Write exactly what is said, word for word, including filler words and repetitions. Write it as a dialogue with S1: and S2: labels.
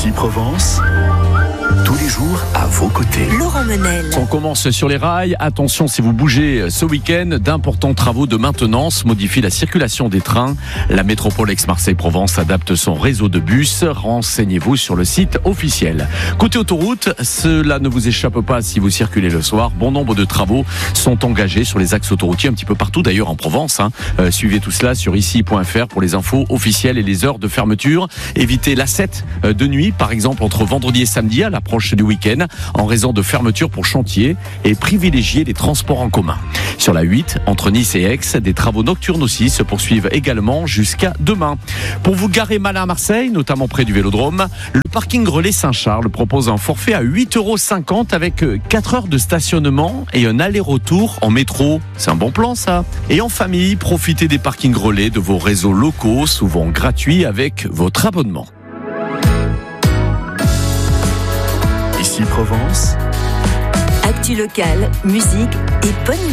S1: Ici Provence, tous les jours à vos côtés.
S2: Laurent Menel.
S3: On commence sur les rails. Attention, si vous bougez ce week-end, d'importants travaux de maintenance modifient la circulation des trains. La métropole Aix-Marseille-Provence adapte son réseau de bus. Renseignez-vous sur le site officiel. Côté autoroute, cela ne vous échappe pas si vous circulez le soir. Bon nombre de travaux sont engagés sur les axes autoroutiers, un petit peu partout d'ailleurs en Provence. Hein. Euh, suivez tout cela sur ici point f r pour les infos officielles et les heures de fermeture. Évitez l'A sept de nuit, par exemple entre vendredi et samedi à l'approche du week-end, en raison de fermeture pour chantier, et privilégier les transports en commun. Sur la huit, entre Nice et Aix, des travaux nocturnes aussi se poursuivent également jusqu'à demain. Pour vous garer mal à Marseille, notamment près du Vélodrome, le parking relais Saint-Charles propose un forfait à huit euros cinquante avec quatre heures de stationnement et un aller-retour en métro. C'est un bon plan ça. Et en famille, profitez des parkings relais de vos réseaux locaux, souvent gratuits avec votre abonnement.
S1: Ici Provence,
S2: Actu locale, musique et bonne